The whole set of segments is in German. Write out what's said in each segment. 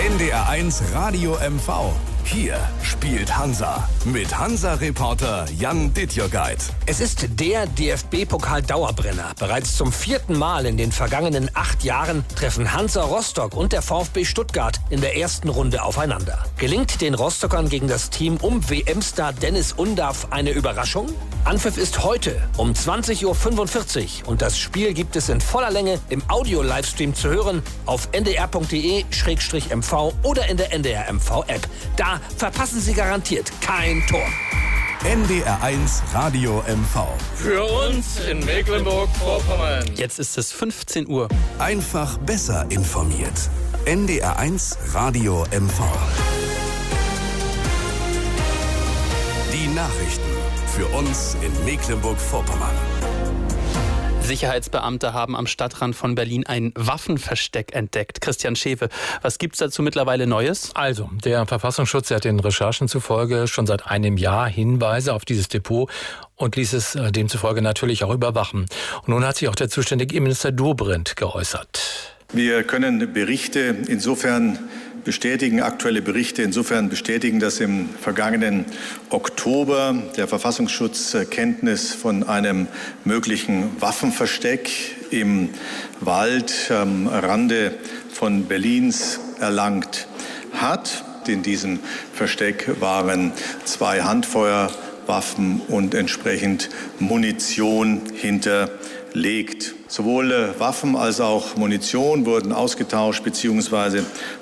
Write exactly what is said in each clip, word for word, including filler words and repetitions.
N D R eins Radio M V. Hier spielt Hansa mit Hansa-Reporter Jan Dittjörgeit. Es ist der D F B-Pokal-Dauerbrenner. Bereits zum vierten Mal in den vergangenen acht Jahren treffen Hansa Rostock und der VfB Stuttgart in der ersten Runde aufeinander. Gelingt den Rostockern gegen das Team um W M-Star Dennis Undav eine Überraschung? Anpfiff ist heute um zwanzig Uhr fünfundvierzig und das Spiel gibt es in voller Länge im Audio-Livestream zu hören auf n d r punkt d e slash m v oder in der N D R M V-App. Da verpassen Sie garantiert kein Tor. N D R eins Radio M V. Für uns in Mecklenburg-Vorpommern. Jetzt ist es fünfzehn Uhr. Einfach besser informiert. N D R eins Radio M V. Die Nachrichten für uns in Mecklenburg-Vorpommern. Sicherheitsbeamte haben am Stadtrand von Berlin ein Waffenversteck entdeckt. Christian Schewe, was gibt's dazu mittlerweile Neues? Also, der Verfassungsschutz hat den Recherchen zufolge schon seit einem Jahr Hinweise auf dieses Depot und ließ es demzufolge natürlich auch überwachen. Und nun hat sich auch der zuständige Innenminister Dobrindt geäußert. Wir können Berichte insofern bestätigen, aktuelle Berichte insofern bestätigen, dass im vergangenen Oktober der Verfassungsschutz Kenntnis von einem möglichen Waffenversteck im Wald am Rande von Berlins erlangt hat. In diesem Versteck waren zwei Handfeuerwaffen und entsprechend Munition hinterlegt. Sowohl Waffen als auch Munition wurden ausgetauscht bzw.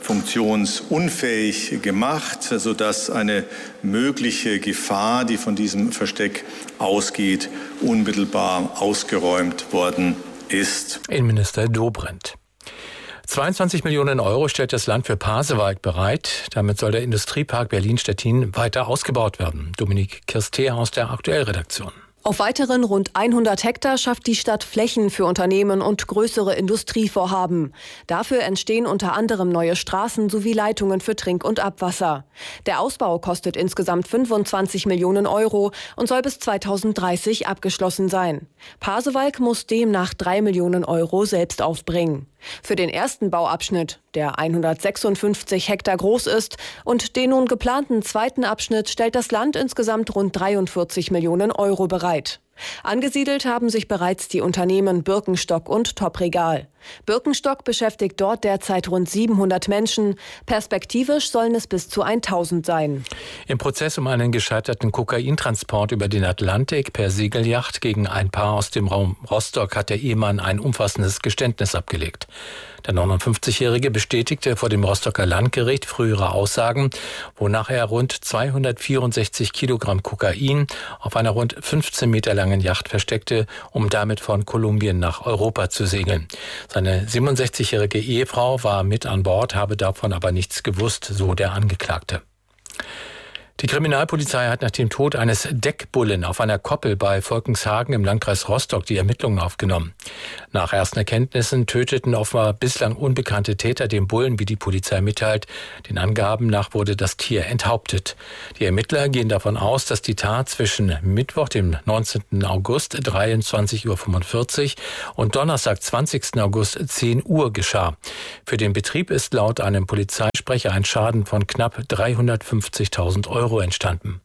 funktionsunfähig gemacht, sodass eine mögliche Gefahr, die von diesem Versteck ausgeht, unmittelbar ausgeräumt worden ist. Innenminister Dobrindt. zweiundzwanzig Millionen Euro stellt das Land für Pasewalk bereit. Damit soll der Industriepark Berlin-Stettin weiter ausgebaut werden. Dominik Kirstea aus der Aktuellredaktion. Auf weiteren rund hundert Hektar schafft die Stadt Flächen für Unternehmen und größere Industrievorhaben. Dafür entstehen unter anderem neue Straßen sowie Leitungen für Trink- und Abwasser. Der Ausbau kostet insgesamt fünfundzwanzig Millionen Euro und soll bis zweitausenddreißig abgeschlossen sein. Pasewalk muss demnach drei Millionen Euro selbst aufbringen. Für den ersten Bauabschnitt, der hundertsechsundfünfzig Hektar groß ist, und den nun geplanten zweiten Abschnitt stellt das Land insgesamt rund dreiundvierzig Millionen Euro bereit. Angesiedelt haben sich bereits die Unternehmen Birkenstock und Top-Regal. Birkenstock beschäftigt dort derzeit rund siebenhundert Menschen. Perspektivisch sollen es bis zu tausend sein. Im Prozess um einen gescheiterten Kokaintransport über den Atlantik per Segelyacht gegen ein Paar aus dem Raum Rostock hat der Ehemann ein umfassendes Geständnis abgelegt. Der neunundfünfzigjährige bestätigte vor dem Rostocker Landgericht frühere Aussagen, wonach er rund zweihundertvierundsechzig Kilogramm Kokain auf einer rund fünfzehn Meter langen Yacht versteckte, um damit von Kolumbien nach Europa zu segeln. Seine siebenundsechzigjährige Ehefrau war mit an Bord, habe davon aber nichts gewusst, so der Angeklagte. Die Kriminalpolizei hat nach dem Tod eines Deckbullen auf einer Koppel bei Volkenshagen im Landkreis Rostock die Ermittlungen aufgenommen. Nach ersten Erkenntnissen töteten offenbar bislang unbekannte Täter den Bullen, wie die Polizei mitteilt. Den Angaben nach wurde das Tier enthauptet. Die Ermittler gehen davon aus, dass die Tat zwischen Mittwoch, dem neunzehnten August, dreiundzwanzig Uhr fünfundvierzig und Donnerstag, zwanzigsten August, zehn Uhr geschah. Für den Betrieb ist laut einem Polizeisprecher ein Schaden von knapp dreihundertfünfzigtausend Euro entstanden.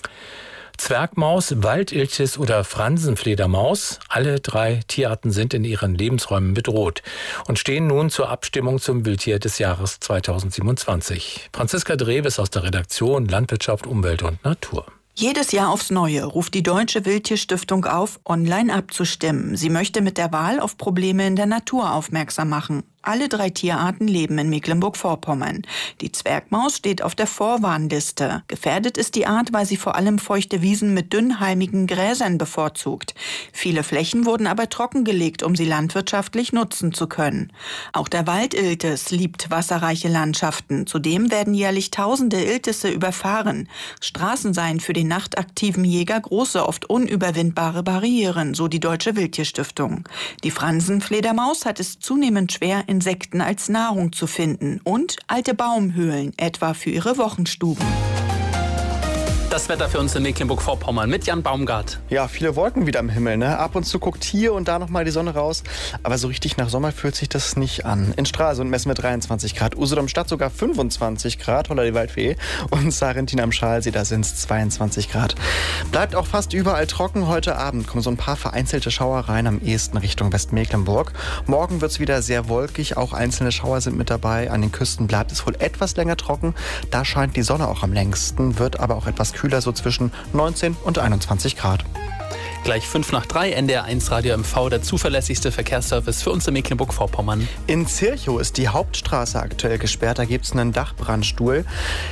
Zwergmaus, Waldiltis oder Fransenfledermaus, alle drei Tierarten sind in ihren Lebensräumen bedroht und stehen nun zur Abstimmung zum Wildtier des Jahres zweitausendsiebenundzwanzig. Franziska Dreves aus der Redaktion Landwirtschaft, Umwelt und Natur. Jedes Jahr aufs Neue ruft die Deutsche Wildtierstiftung auf, online abzustimmen. Sie möchte mit der Wahl auf Probleme in der Natur aufmerksam machen. Alle drei Tierarten leben in Mecklenburg-Vorpommern. Die Zwergmaus steht auf der Vorwarnliste. Gefährdet ist die Art, weil sie vor allem feuchte Wiesen mit dünnhalmigen Gräsern bevorzugt. Viele Flächen wurden aber trockengelegt, um sie landwirtschaftlich nutzen zu können. Auch der Waldiltis liebt wasserreiche Landschaften. Zudem werden jährlich tausende Iltisse überfahren. Straßen seien für den nachtaktiven Jäger große, oft unüberwindbare Barrieren, so die Deutsche Wildtierstiftung. Die Fransenfledermaus hat es zunehmend schwer, Insekten als Nahrung zu finden und alte Baumhöhlen, etwa für ihre Wochenstuben. Das Wetter für uns in Mecklenburg-Vorpommern mit Jan Baumgart. Ja, viele Wolken wieder am Himmel. Ne? Ab und zu guckt hier und da nochmal die Sonne raus. Aber so richtig nach Sommer fühlt sich das nicht an. In Stralsund messen wir dreiundzwanzig Grad, Usedom-Stadt sogar fünfundzwanzig Grad, Holla die Waldfee. Und Sarrentin am Schalsee, da sind es zweiundzwanzig Grad. Bleibt auch fast überall trocken. Heute Abend kommen so ein paar vereinzelte Schauer rein, am ehesten Richtung Westmecklenburg. Morgen wird es wieder sehr wolkig, auch einzelne Schauer sind mit dabei. An den Küsten bleibt es wohl etwas länger trocken. Da scheint die Sonne auch am längsten, wird aber auch etwas kühler, so zwischen neunzehn und einundzwanzig Grad. Gleich fünf nach drei, N D R eins Radio M V, der zuverlässigste Verkehrsservice für uns in Mecklenburg-Vorpommern. In Zirchow ist die Hauptstraße aktuell gesperrt. Da gibt es einen Dachbrandstuhl.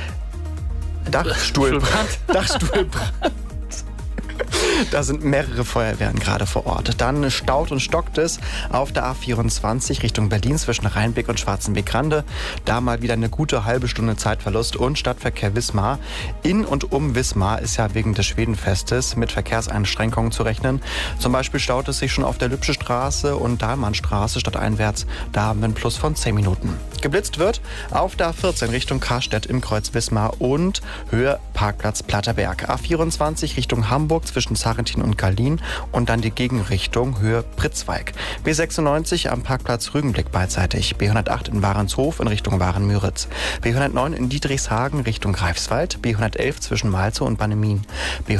Dachstuhlbrand. Dachstuhlbrand. Da sind mehrere Feuerwehren gerade vor Ort. Dann staut und stockt es auf der A vierundzwanzig Richtung Berlin zwischen Rheinbeck und Schwarzenbeck-Rande. Da mal wieder eine gute halbe Stunde Zeitverlust und Stadtverkehr Wismar. In und um Wismar ist ja wegen des Schwedenfestes mit Verkehrseinschränkungen zu rechnen. Zum Beispiel staut es sich schon auf der Lübsche Straße und Dahlmannstraße stadteinwärts. Da haben wir einen Plus von zehn Minuten. Geblitzt wird auf der A vierzehn Richtung Karstedt im Kreuz Wismar und Höhe Parkplatz Platterberg. A vierundzwanzig Richtung Hamburg zwischen Sarrentin und Gallien und dann die Gegenrichtung Höhe Pritzweig. B sechsundneunzig am Parkplatz Rügenblick beidseitig. B hundertacht in Warenshof in Richtung Waren-Müritz. B hundertneun in Diedrichshagen Richtung Greifswald. B hundertelf zwischen Malzow und Bannemin. B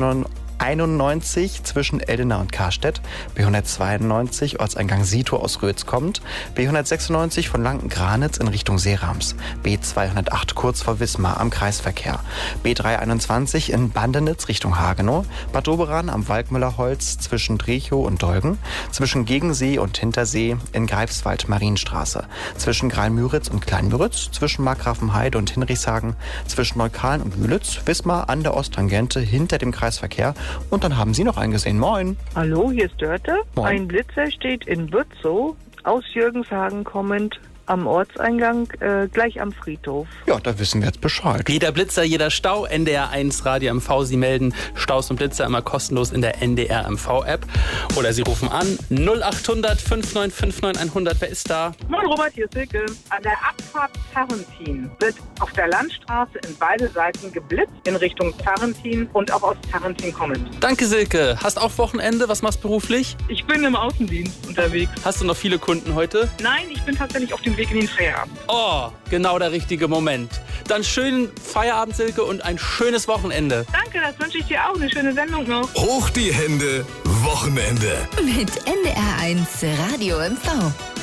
hunderteinundneunzig zwischen Eldenau und Karstedt. B hundertzweiundneunzig Ortseingang Sito aus Rötz kommt. B hundertsechsundneunzig von Lanken-Granitz in Richtung Seerams. B zweihundertacht kurz vor Wismar am Kreisverkehr. B dreihunderteinundzwanzig in Bandenitz Richtung Hagenow. Bad Doberan am Walkmüllerholz zwischen Drechow und Dolgen. Zwischen Gegensee und Hintersee in Greifswald Marienstraße. Zwischen Greil-Müritz und Klein-Müritz. Zwischen Markgrafenheide und Hinrichshagen. Zwischen Neukalen und Müritz. Wismar an der Osttangente hinter dem Kreisverkehr. Und dann haben Sie noch einen gesehen. Moin. Hallo, hier ist Dörte. Moin. Ein Blitzer steht in Bützow, aus Jürgenshagen kommend, am Ortseingang, äh, gleich am Friedhof. Ja, da wissen wir jetzt Bescheid. Jeder Blitzer, jeder Stau, N D R eins Radio M V. Sie melden Staus und Blitzer immer kostenlos in der N D R M V-App. Oder Sie rufen an null achthundert fünf neun fünf neun hundert. Wer ist da? Moin Robert, hier ist Silke. An der Abfahrt Tarrentin wird auf der Landstraße in beide Seiten geblitzt, in Richtung Tarrentin und auch aus Tarrentin kommend. Danke, Silke. Hast auch Wochenende? Was machst du beruflich? Ich bin im Außendienst unterwegs. Hast du noch viele Kunden heute? Nein, ich bin tatsächlich auf dem Weg in den Feierabend. Oh, genau der richtige Moment. Dann schönen Feierabend, Silke, und ein schönes Wochenende. Danke, das wünsche ich dir auch. Eine schöne Sendung noch. Hoch die Hände, Wochenende. Mit N D R eins Radio M V.